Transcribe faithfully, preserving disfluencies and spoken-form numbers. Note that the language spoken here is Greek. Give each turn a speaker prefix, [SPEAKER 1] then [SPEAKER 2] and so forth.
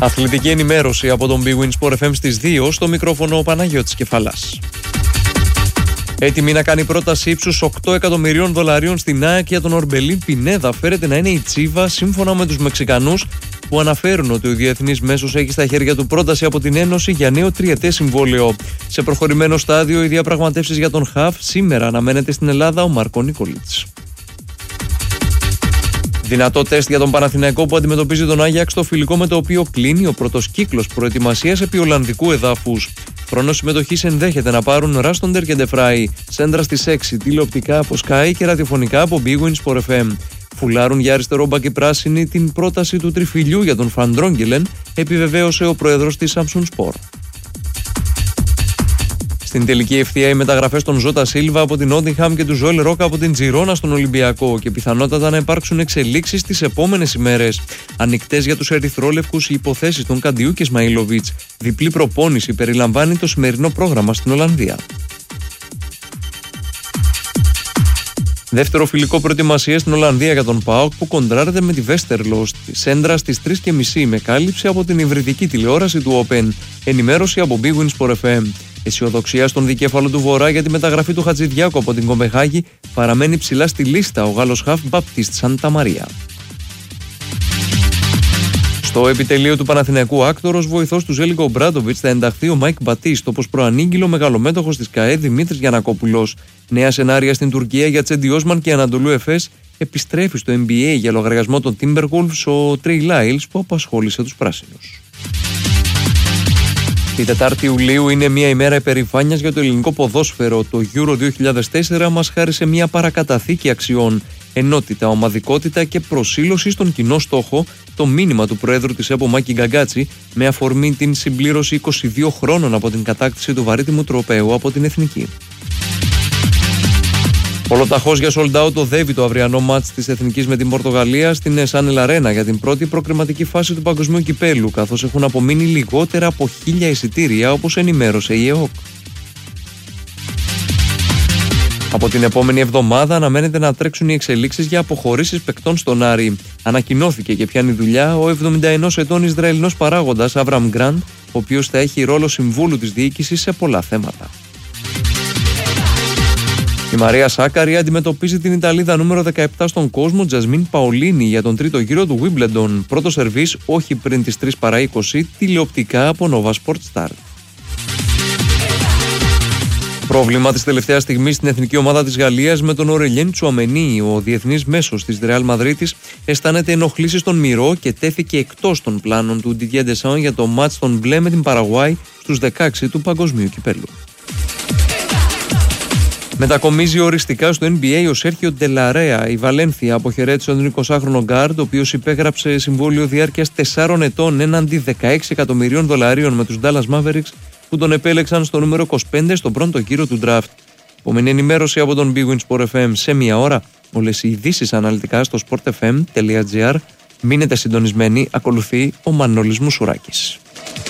[SPEAKER 1] Αθλητική ενημέρωση από τον Big Win Sport εφ εμ στις δύο, στο μικρόφωνο ο Παναγιώτης Κεφαλάς. Έτοιμη να κάνει πρόταση ύψους οκτώ εκατομμυρίων δολαρίων στην ΑΕΚ για τον Ορμπελίν Πινέδα φέρεται να είναι η Τσίβα, σύμφωνα με τους Μεξικανούς, που αναφέρουν ότι ο διεθνής μέσος έχει στα χέρια του πρόταση από την Ένωση για νέο τριετές συμβόλαιο. Σε προχωρημένο στάδιο οι διαπραγματεύσεις για τον Χαφ. Σήμερα αναμένεται στην Ελλάδα ο Μάρκο Νίκολιτς. Δυνατό τεστ για τον Παναθηναϊκό που αντιμετωπίζει τον Άγιαξ στο φιλικό με το οποίο κλείνει ο πρώτος κύκλος προετοιμασίας επί Ολλανδικού εδάφους. Χρόνο συμμετοχής ενδέχεται να πάρουν Ράστοντερ και Ντεφράι. Σέντρα στις έξι, τηλεοπτικά από Sky και ραδιοφωνικά από Big Win Sport εφ εμ. Φουλάρουν για αριστερό μπακ οι πράσινοι την πρόταση του τριφυλιού για τον Φαντρόγγελεν, επιβεβαίωσε ο πρόεδρος της Samsung Sport. Στην τελική ευθεία οι μεταγραφές των Ζώτα Σίλβα από την Νότιγχαμ και του Ζωέλ Ρόκα από την Τζιρόνα στον Ολυμπιακό και πιθανότατα να υπάρξουν εξελίξεις τις επόμενες ημέρες. Ανοιχτές για τους ερυθρόλευκους οι υποθέσεις των Καντιού και Σμαΐλοβιτς. Διπλή προπόνηση περιλαμβάνει το σημερινό πρόγραμμα στην Ολλανδία. Δεύτερο φιλικό προετοιμασία στην Ολλανδία για τον ΠΑΟΚ που κοντράρεται με τη Βέστερλο στη Σέντρα στις τρεις και μισή με κάλυψη από την υβριδική τηλεόραση του Open. Ενημέρωση από Big Win Sport εφ εμ. Αισιοδοξία στον δικέφαλο του Βορρά για τη μεταγραφή του Χατζηδιάκου από την Κοπεχάγη παραμένει ψηλά στη λίστα ο Γάλλος χαφ Μπαπτίστ Σάντα Μαρία. Στο επιτελείο του Παναθηναϊκού άκτορος βοηθός του Ζέλικο Μπράντοβιτς θα ενταχθεί ο Μάικ Μπατίστ, όπως προανήγγειλε ο μεγαλομέτωχος της ΚΑΕ Δημήτρης Γιαννακόπουλος. Νέα σενάρια στην Τουρκία για Τσέντι Όσμαν και Ανατολού Εφές. Επιστρέφει στο N B A για λογαριασμό των Timberwolves ο Τρέι Λάιλς που απασχόλησε τους πράσινους. Η Τετάρτη Ιουλίου είναι μια ημέρα υπερηφάνειας για το ελληνικό ποδόσφαιρο. Το Euro δύο χιλιάδες τέσσερα μας χάρισε μια παρακαταθήκη αξιών. Ενότητα, ομαδικότητα και προσήλωση στον κοινό στόχο, το μήνυμα του Προέδρου της ΕΠΟ Μάκη Γκαγκάτση, με αφορμή την συμπλήρωση είκοσι δύο χρόνων από την κατάκτηση του βαρύτιμου τροπαίου από την Εθνική. Ολοταχώς για sold out οδεύει το αυριανό μάτς της Εθνικής με την Πορτογαλία στην Σάνελ Αρένα για την πρώτη προκριματική φάση του Παγκοσμίου Κυπέλου, καθώς έχουν απομείνει λιγότερα από χίλια εισιτήρια, όπως ενημέρωσε η ΕΟΚ. Από την επόμενη εβδομάδα αναμένεται να τρέξουν οι εξελίξεις για αποχωρήσεις παικτών στον Άρη. Ανακοινώθηκε και πιάνει δουλειά ο εβδομήντα ενός ετών Ισραηλινός παράγοντας Άβραμ Γκραντ, ο οποίος θα έχει ρόλο συμβούλου της διοίκησης σε πολλά θέματα. Η Μαρία Σάκαρη αντιμετωπίζει την Ιταλίδα νούμερο δεκαεπτά στον κόσμο Τζασμίν Παολίνη για τον τρίτο γύρο του Wimbledon. Πρώτο σερβίς όχι πριν τις τρεις παρά είκοσι, τηλεοπτικά από Nova Sport Start. Πρόβλημα της τελευταίας στιγμής στην εθνική ομάδα της Γαλλίας με τον Ορελιέν Τσουαμενί. Ο διεθνής μέσος της Ρεάλ Μαδρίτης αισθάνεται ενοχλήσεις στον μυρό και τέθηκε εκτός των πλάνων του Didier Deschamps για το μάτς των μπλε με την Παραγουάη στους δεκαέξι του Παγκοσμίου Κυπέλλου. Μετακομίζει οριστικά στο N B A ο Σέρχιο Ντελαρέα. Η Βαλένθια αποχαιρέτησε τον εικοσάχρονο γκάρντ, ο οποίος υπέγραψε συμβόλαιο διάρκειας τεσσάρων ετών έναντι δεκαέξι εκατομμυρίων δολαρίων με τους Dallas Mavericks, που τον επέλεξαν στο νούμερο είκοσι πέντε στον πρώτο γύρο του draft. Επόμενη ενημέρωση από τον Big Win Sport εφ εμ σε μία ώρα. Όλες οι ειδήσεις αναλυτικά στο sport f m τελεία g r. Μείνετε συντονισμένοι, ακολουθεί ο Μανώλης Μουσουράκης.